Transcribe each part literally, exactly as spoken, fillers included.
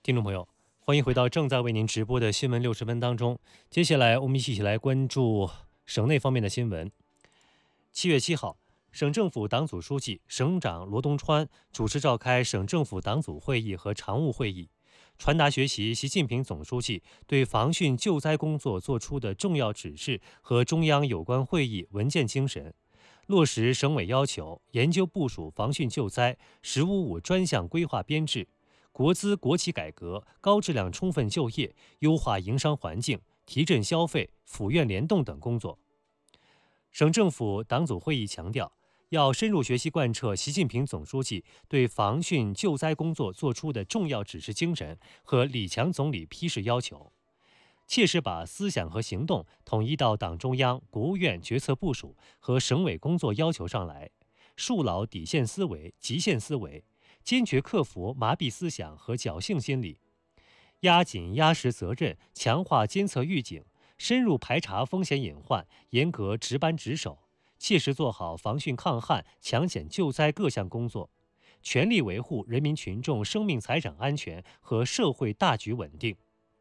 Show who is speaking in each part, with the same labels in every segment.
Speaker 1: 听众朋友，欢迎回到正在为您直播的新闻六十分当中。接下来，我们一起来关注省内方面的新闻。七月七号，省政府党组书记、省长罗东川主持召开省政府党组会议和常务会议，传达学习习近平总书记对防汛救灾工作作出的重要指示和中央有关会议文件精神，落实省委要求，研究部署防汛救灾“十五五”专项规划编制。国资国企改革、高质量充分就业、优化营商环境、提振消费、府院联动等工作。省政府党组会议强调，要深入学习贯彻习近平总书记对防汛救灾工作作出的重要指示精神和李强总理批示要求，切实把思想和行动统一到党中央、国务院决策部署和省委工作要求上来，树牢底线思维、极限思维，坚决克服麻痹思想和侥幸心理，压紧压实责任，强化监测预警，深入排查风险隐患，严格值班值守，切实做好防汛抗旱、抢险救灾各项工作，全力维护人民群众生命财产安全和社会大局稳定。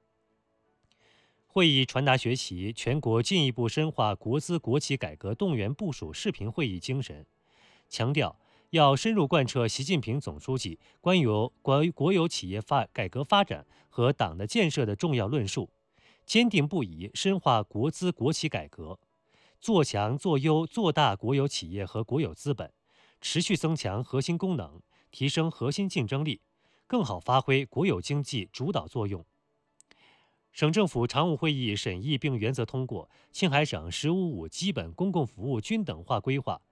Speaker 1: 会议传达学习全国进一步深化国资国企改革动员部署视频会议精神，强调要深入贯彻习近平总书记关于国国有企业发改革发展和党的建设的重要论述，坚定不移深化国资国企改革，做强做优做大国有企业和国有资本，持续增强核心功能，提升核心竞争力，更好发挥国有经济主导作用。省政府常务会议审议并原则通过《青海省“十五五”基本公共服务均等化规划》，